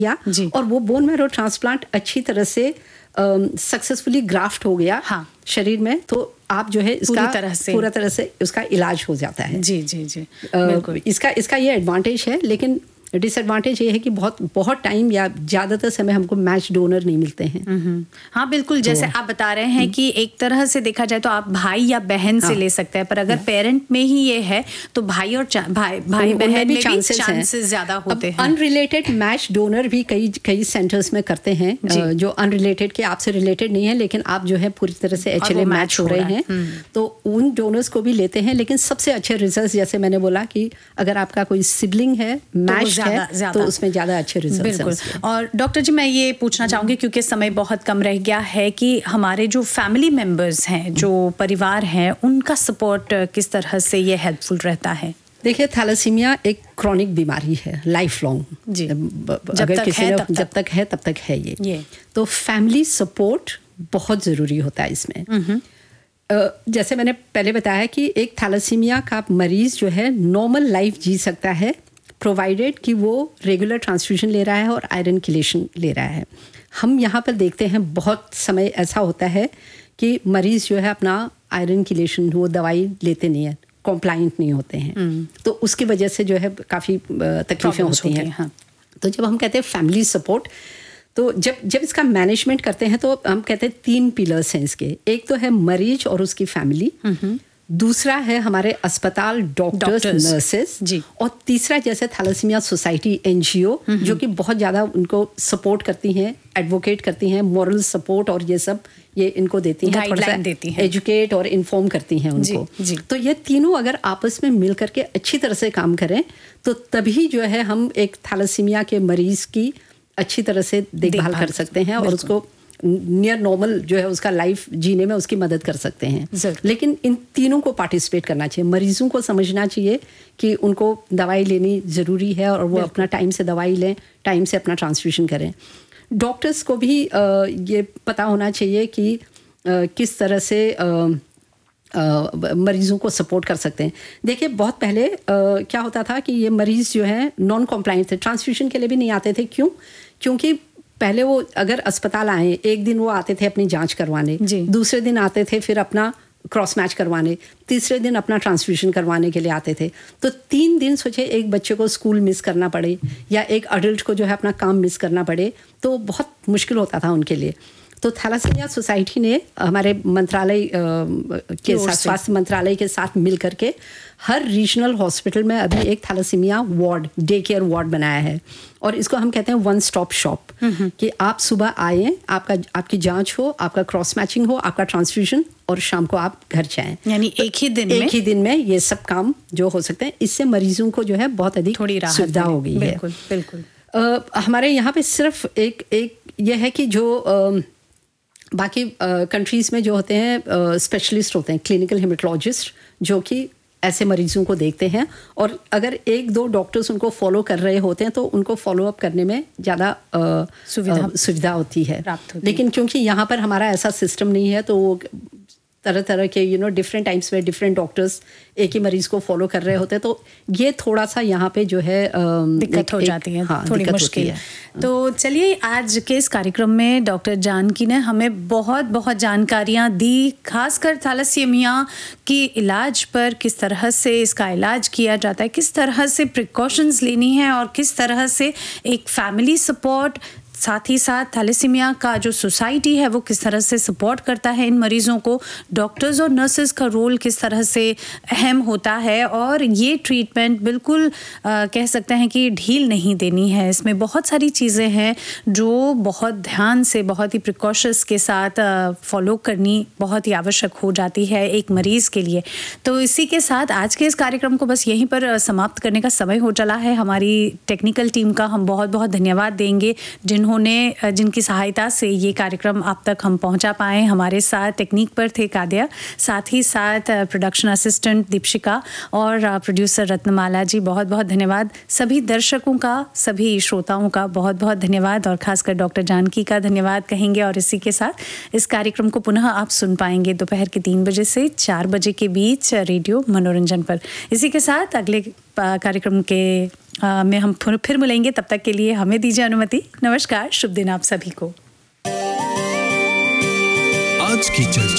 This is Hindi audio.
किया और वो बोन मैरो ट्रांसप्लांट अच्छी तरह से सक्सेसफुली ग्राफ्ट हो गया शरीर में, तो आप जो है इसका पूरा तरह से उसका इलाज हो जाता है। जी जी जी बिल्कुल। इसका ये एडवांटेज है, लेकिन डिसएडवांटेज ये है कि बहुत टाइम या ज़्यादातर समय हमको मैच डोनर नहीं मिलते हैं। हाँ बिल्कुल, जैसे आप बता रहे हैं कि एक तरह से देखा जाए तो आप भाई या बहन से ले सकते हैं, पर अगर पेरेंट में ही ये है तो भाई और भाई बहन में भी चांसेस ज़्यादा होते हैं। अनरिलेटेड मैच डोनर भी कई सेंटर्स में करते हैं, जो अनरिलेटेड के आपसे रिलेटेड नहीं है लेकिन आप जो है पूरी तरह से HLA मैच हो रहे हैं, तो उन डोनर्स को भी लेते हैं। लेकिन सबसे अच्छे रिजल्ट, जैसे मैंने बोला कि अगर आपका कोई सिबलिंग है मैच है तो उसमें ज़्यादा अच्छे रिजल्ट हैं। और डॉक्टर जी मैं ये पूछना चाहूँगी, क्योंकि समय बहुत कम रह गया है, कि हमारे जो फैमिली मेंबर्स हैं, जो परिवार हैं, उनका सपोर्ट किस तरह से ये हेल्पफुल रहता है? देखिए, थैलेसीमिया एक क्रॉनिक बीमारी है, लाइफ लॉन्ग। जी, अगर किसी ने जब तक है तब तक है ये। तो फैमिली सपोर्ट बहुत ज़रूरी होता है इसमें। जैसे मैंने पहले बताया कि एक थैलेसीमिया का मरीज़ जो है नॉर्मल लाइफ जी सकता है, प्रोवाइडेड कि वो रेगुलर ट्रांसफ्यूजन ले रहा है और आयरन किलेशन ले रहा है। हम यहाँ पर देखते हैं बहुत समय ऐसा होता है कि मरीज़ जो है अपना आयरन किलेशन वो दवाई लेते नहीं है, कॉम्प्लाइंट नहीं होते हैं, तो उसकी वजह से जो है काफ़ी तकलीफ़ें होती हैं। हाँ। तो जब हम कहते हैं फैमिली सपोर्ट, तो जब इसका मैनेजमेंट करते हैं तो हम कहते हैं 3 पिलर्स हैं इसके। एक तो है मरीज और उसकी फैमिली, दूसरा है हमारे अस्पताल, डॉक्टर्स, नर्सेस, और तीसरा जैसे थैलेसीमिया सोसाइटी NGO जो कि बहुत ज़्यादा उनको सपोर्ट करती हैं, एडवोकेट करती हैं, मॉरल सपोर्ट और ये सब ये इनको देती हैं, थोड़ा सा एजुकेट और इन्फॉर्म करती हैं उनको। तो ये तीनों अगर आपस में मिल करके अच्छी तरह से काम करें तो तभी जो है हम एक थैलेसीमिया के मरीज़ की अच्छी तरह से देखभाल कर सकते हैं और उसको नियर नॉर्मल जो है उसका लाइफ जीने में उसकी मदद कर सकते हैं। लेकिन इन तीनों को पार्टिसिपेट करना चाहिए। मरीजों को समझना चाहिए कि उनको दवाई लेनी ज़रूरी है और वो अपना टाइम से दवाई लें, टाइम से अपना ट्रांसफ्यूजन करें। डॉक्टर्स को भी ये पता होना चाहिए कि किस तरह से मरीज़ों को सपोर्ट कर सकते हैं। देखिए, बहुत पहले क्या होता था कि ये मरीज़ जो है नॉन कॉम्प्लाइंट थे, ट्रांसफ्यूजन के लिए भी नहीं आते थे। क्योंकि पहले वो अगर अस्पताल आए, एक दिन वो आते थे अपनी जांच करवाने, दूसरे दिन आते थे फिर अपना क्रॉस मैच करवाने, तीसरे दिन अपना ट्रांसफ्यूजन करवाने के लिए आते थे। तो 3 दिन सोचे एक बच्चे को स्कूल मिस करना पड़े या एक अडल्ट को जो है अपना काम मिस करना पड़े, तो बहुत मुश्किल होता था उनके लिए। तो थैलेसीमिया सोसाइटी ने हमारे मंत्रालय के साथ, स्वास्थ्य मंत्रालय के साथ मिल करके हर रीजनल हॉस्पिटल में अभी एक thalassaemia ward, day care ward बनाया है, और इसको हम कहते हैं 1 स्टॉप शॉप, कि आप सुबह आए, आपकी जांच हो, आपका क्रॉस मैचिंग हो, आपका ट्रांसफ्यूजन, और शाम को आप घर जाएं। यानी एक ही दिन में ये सब काम जो हो सकते हैं। इससे मरीजों को जो है बहुत अधिक सुविधा हो गई है। बिल्कुल। हमारे यहाँ पे सिर्फ एक ये है कि जो बाकी कंट्रीज़ में जो होते हैं स्पेशलिस्ट होते हैं, क्लिनिकल हेमेटोलॉजिस्ट, जो कि ऐसे मरीजों को देखते हैं, और अगर 1-2 डॉक्टर्स उनको फॉलो कर रहे होते हैं तो उनको फॉलो अप करने में ज़्यादा सुविधा होती है। लेकिन क्योंकि यहाँ पर हमारा ऐसा सिस्टम नहीं है, तो वो तरह के डिफरेंट टाइम्स में डिफरेंट डॉक्टर्स एक ही मरीज को फॉलो कर रहे होते हैं, तो ये थोड़ा सा यहाँ पे जो है दिक्कत हो जाती है, थोड़ी मुश्किल है। तो चलिए, आज के इस कार्यक्रम में डॉक्टर जानकी ने हमें बहुत जानकारियाँ दी, खासकर थैलेसीमिया की इलाज पर, किस तरह से इसका इलाज किया जाता है, किस तरह से प्रिकॉशंस लेनी है, और किस तरह से एक फैमिली सपोर्ट, साथ ही साथ थैलेसीमिया का जो सोसाइटी है वो किस तरह से सपोर्ट करता है इन मरीज़ों को, डॉक्टर्स और नर्सेस का रोल किस तरह से अहम होता है, और ये ट्रीटमेंट बिल्कुल कह सकते हैं कि ढील नहीं देनी है। इसमें बहुत सारी चीज़ें हैं जो बहुत ध्यान से, बहुत ही प्रिकॉशंस के साथ फॉलो करनी बहुत ही आवश्यक हो जाती है एक मरीज़ के लिए। तो इसी के साथ आज के इस कार्यक्रम को बस यहीं पर समाप्त करने का समय हो चला है। हमारी टेक्निकल टीम का हम बहुत धन्यवाद देंगे, जिनकी सहायता से ये कार्यक्रम आप तक हम पहुंचा पाए। हमारे साथ टेक्निक पर थे कादिया, साथ ही साथ प्रोडक्शन असिस्टेंट दीपशिका और प्रोड्यूसर रत्नमाला जी। बहुत धन्यवाद। सभी दर्शकों का, सभी श्रोताओं का बहुत धन्यवाद, और खासकर डॉक्टर जानकी का धन्यवाद कहेंगे। और इसी के साथ इस कार्यक्रम को पुनः आप सुन पाएंगे दोपहर के 3 बजे से 4 बजे के बीच रेडियो मनोरंजन पर। इसी के साथ अगले कार्यक्रम के में हम फिर मिलेंगे। तब तक के लिए हमें दीजिए अनुमति। नमस्कार, शुभ दिन आप सभी को। आज की चर्चा।